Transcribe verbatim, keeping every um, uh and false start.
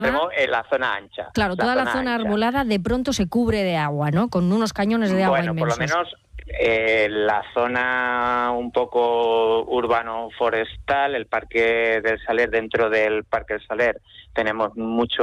Tenemos en la zona ancha. Claro, toda la, la zona, zona arbolada de pronto se cubre de agua, ¿no? Con unos cañones de agua bueno, inmensos. Bueno, por lo menos eh, la zona un poco urbano-forestal, el Parque del Saler, dentro del Parque del Saler tenemos mucho